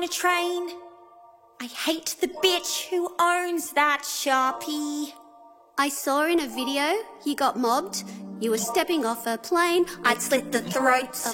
on a train. I hate the bitch who owns that Sharpie. I saw in a video you got mobbed. You were stepping off a plane. I'd slit the throats